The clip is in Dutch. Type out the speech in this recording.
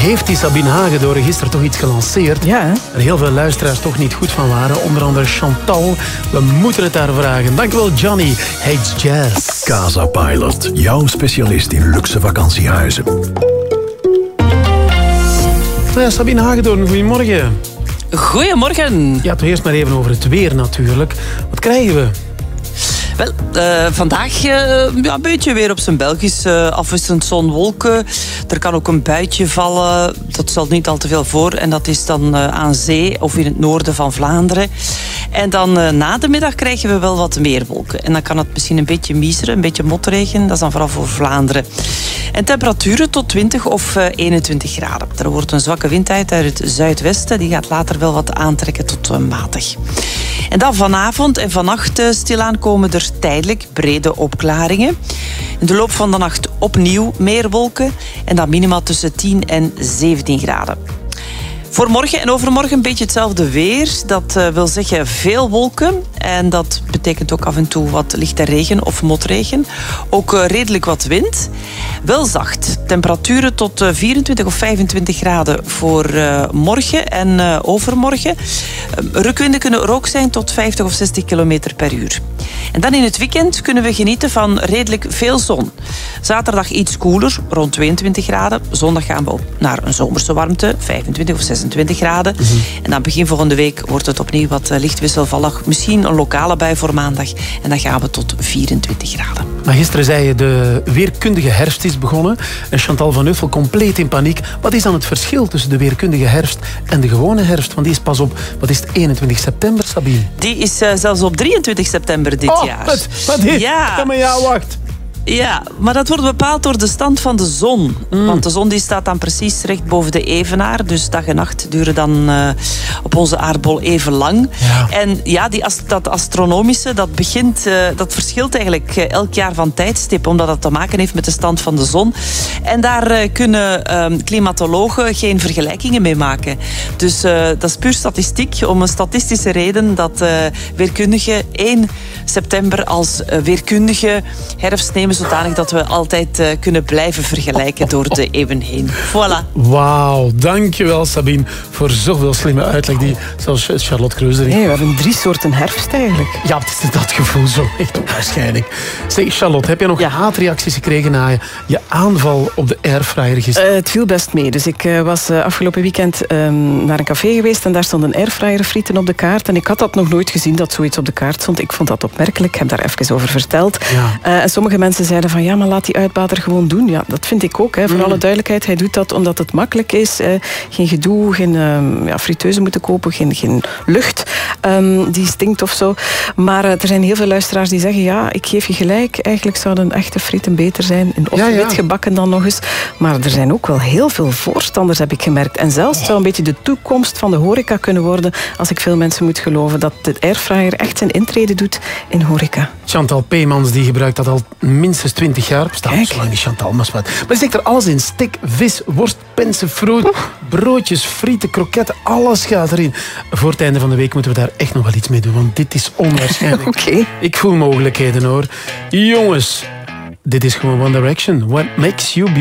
heeft die Sabine Hagedoren gisteren toch iets gelanceerd. Ja, hè? Waar heel veel luisteraars toch niet goed van waren. Onder andere Chantal. We moeten het haar vragen. Dankjewel, Johnny. Hates Jazz. Casa Pilot, jouw specialist in luxe vakantiehuizen. Ja, Sabine Hagedoren, goedemorgen. Goedemorgen. Ja, toch eerst maar even over het weer natuurlijk. Wat krijgen we? Wel, vandaag een beetje weer op zijn Belgisch. Afwisselend zon-wolken. Er kan ook een buitje vallen. Dat stelt niet al te veel voor. En dat is dan aan zee of in het noorden van Vlaanderen. En dan na de middag krijgen we wel wat meer wolken. En dan kan het misschien een beetje miseren, een beetje motregen. Dat is dan vooral voor Vlaanderen. En temperaturen tot 20 of 21 graden. Er wordt een zwakke wind uit het zuidwesten. Die gaat later wel wat aantrekken tot matig. En dan vanavond en vannacht stilaan komen er tijdelijk brede opklaringen. In de loop van de nacht opnieuw meer wolken. En dan minima tussen 10 en 17 graden. Voor morgen en overmorgen een beetje hetzelfde weer. Dat wil zeggen veel wolken. En dat betekent ook af en toe wat lichte regen of motregen. Ook redelijk wat wind. Wel zacht. Temperaturen tot 24 of 25 graden voor morgen en overmorgen. Rukwinden kunnen er ook zijn tot 50 of 60 kilometer per uur. En dan in het weekend kunnen we genieten van redelijk veel zon. Zaterdag iets koeler, rond 22 graden. Zondag gaan we op naar een zomerse warmte, 25 of 26 graden. En dan begin volgende week wordt het opnieuw wat licht wisselvallig. Misschien een lokale bui voor maandag. En dan gaan we tot 24 graden. Maar gisteren zei je, de weerkundige herfst is begonnen. En Chantal van Uffel compleet in paniek. Wat is dan het verschil tussen de weerkundige herfst en de gewone herfst? Want die is pas op, wat is het, 21 september, Sabine? Die is zelfs op 23 september dit jaar. Wat is? Ja. Maar ja, wacht. Ja, maar dat wordt bepaald door de stand van de zon. Want de zon die staat dan precies recht boven de evenaar. Dus dag en nacht duren dan op onze aardbol even lang. Ja. En ja, dat astronomische, dat verschilt eigenlijk elk jaar van tijdstip. Omdat dat te maken heeft met de stand van de zon. En daar kunnen klimatologen geen vergelijkingen mee maken. Dus dat is puur statistiek. Om een statistische reden dat weerkundigen 1 september als weerkundige herfst nemen, zodanig dat we altijd kunnen blijven vergelijken door de eeuwen heen. Voilà. Wauw, dankjewel Sabine voor zoveel slimme uitleg die zelfs Charlotte Kreuzer. Nee, we hebben 3 soorten herfst eigenlijk. Ja, het is dat gevoel zo echt onwaarschijnlijk. Zeg, Charlotte, heb je nog haatreacties gekregen na je aanval op de airfryer gisteren? Het viel best mee. Dus ik was afgelopen weekend naar een café geweest en daar stonden airfryer frieten op de kaart. En ik had dat nog nooit gezien, dat zoiets op de kaart stond. Ik vond dat opmerkelijk. Ik heb daar even over verteld. Ja. En sommige mensen zeiden van ja, maar laat die uitbater gewoon doen. Ja, dat vind ik ook. Hè. Voor alle duidelijkheid, hij doet dat omdat het makkelijk is. Geen gedoe, geen friteuze moeten kopen, geen lucht die stinkt of zo. Maar er zijn heel veel luisteraars die zeggen ja, ik geef je gelijk. Eigenlijk zouden echte frieten beter zijn. Of wit gebakken dan nog eens. Maar er zijn ook wel heel veel voorstanders, heb ik gemerkt. En zelfs het zou een beetje de toekomst van de horeca kunnen worden, als ik veel mensen moet geloven, dat de airfryer echt zijn intrede doet in horeca. Chantal Peemans die gebruikt dat al minstens 20 jaar. Bestaat zo lang niet, Chantal, maar wat. Maar die steekt er alles in. Stik, vis, worst, pensen, fruit, broodjes, frieten, kroketten. Alles gaat erin. Voor het einde van de week moeten we daar echt nog wel iets mee doen, want dit is onwaarschijnlijk. Oké. Ik voel mogelijkheden, hoor. Jongens, dit is gewoon One Direction. What makes you beautiful?